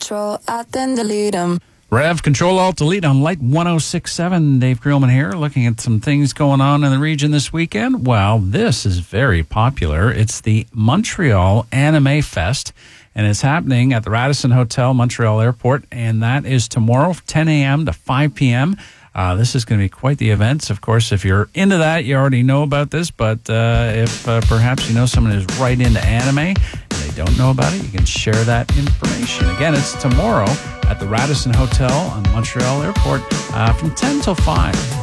Control, Alt, then delete them. Rev, Control, Alt, Delete on Light 106.7. Dave Creelman here, looking at some things going on in the region this weekend. Well, this is very popular. It's the Montreal Anime Fest, and it's happening at the Radisson Hotel, Montreal Airport, and that is tomorrow, 10 a.m. to 5 p.m. This is going to be quite the event. Of course, if you're into that, you already know about this, but if perhaps you know someone who's right into anime and they don't know about it, you can share that information. Again, it's tomorrow at the Radisson Hotel on Montreal Airport from 10 till 5.